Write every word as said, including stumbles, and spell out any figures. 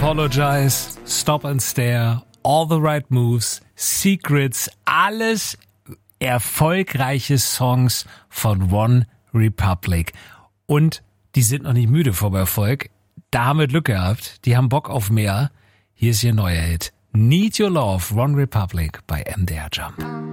Apologize, Stop and Stare, All the Right Moves, Secrets, alles erfolgreiche Songs von One Republic. Und die sind noch nicht müde vom Erfolg. Da haben wir Glück gehabt. Die haben Bock auf mehr. Hier ist ihr neuer Hit. Need Your Love, One Republic bei M D R Jump.